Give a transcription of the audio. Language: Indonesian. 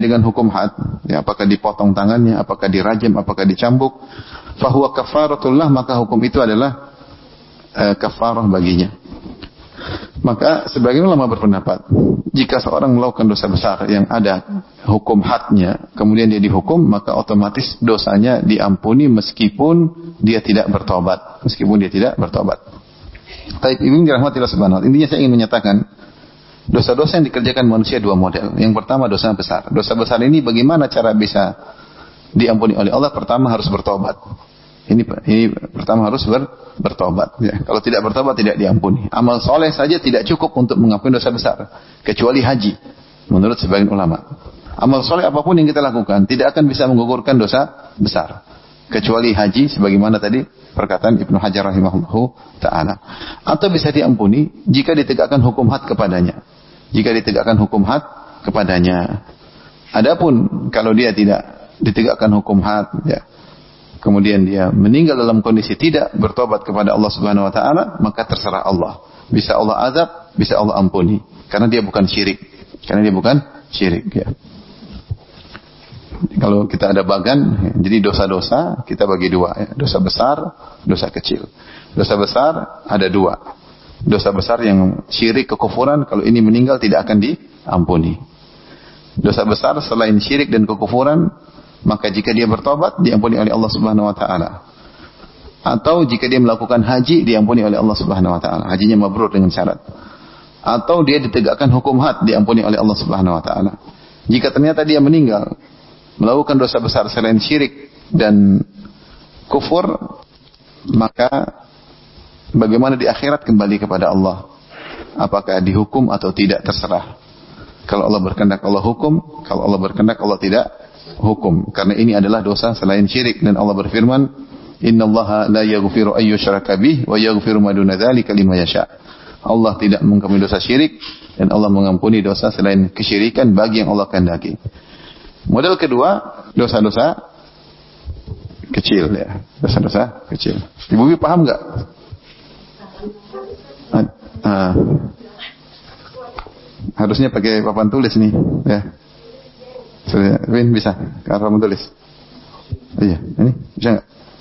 dengan hukum had, ya, apakah dipotong tangannya, apakah dirajam, apakah dicambuk, fahuwa kafaratullah, maka hukum itu adalah kafarah baginya. Maka sebagian ulama berpendapat, jika seorang melakukan dosa besar yang ada hukum hadnya, kemudian dia dihukum, maka otomatis dosanya diampuni meskipun dia tidak bertobat. Tapi ini dirahmati Allah Subhanahu wa Ta'ala. Intinya saya ingin menyatakan, dosa-dosa yang dikerjakan manusia dua model. Yang pertama dosa besar. Dosa besar ini bagaimana cara bisa diampuni oleh Allah? Pertama harus bertobat. Ini pertama harus bertobat. Ya. Kalau tidak bertobat tidak diampuni. Amal soleh saja tidak cukup untuk mengampuni dosa besar, kecuali haji. Menurut sebagian ulama, amal soleh apapun yang kita lakukan tidak akan bisa menggugurkan dosa besar, kecuali haji, sebagaimana tadi perkataan Ibnu Hajar rahimahullahu taala. Atau bisa diampuni jika ditegakkan hukum had kepadanya. Adapun kalau dia tidak ditegakkan hukum had, ya, kemudian dia meninggal dalam kondisi tidak bertobat kepada Allah Subhanahu wa taala, maka terserah Allah. Bisa Allah azab, bisa Allah ampuni, karena dia bukan syirik. Ya. Kalau kita ada bagan, jadi dosa-dosa kita bagi dua, ya. Dosa besar, dosa kecil. Dosa besar ada dua. Dosa besar yang syirik, kekufuran, kalau ini meninggal tidak akan diampuni. Dosa besar selain syirik dan kekufuran, maka jika dia bertobat diampuni oleh Allah Subhanahu wa taala. Atau jika dia melakukan haji diampuni oleh Allah Subhanahu wa taala. Hajinya mabrur dengan syarat. Atau dia ditegakkan hukum had diampuni oleh Allah Subhanahu wa taala. Jika ternyata dia meninggal melakukan dosa besar selain syirik dan kufur, maka bagaimana di akhirat kembali kepada Allah. Apakah dihukum atau tidak terserah. Kalau Allah berkehendak Allah hukum, kalau Allah berkehendak Allah tidak hukum, karena ini adalah dosa selain syirik. Dan Allah berfirman, innallaha la yaghfiru an yushraka bih wa yaghfiru ma duna dzalika liman yasha. Allah tidak mengampuni dosa syirik dan Allah mengampuni dosa selain kesyirikan bagi yang Allah kehendaki. Model kedua, dosa-dosa kecil, ya. Dosa-dosa kecil. Ibu Bi paham enggak? Harusnya pakai papan tulis nih, ya. Win bisa, papan tulis. Iya, ini bisa enggak?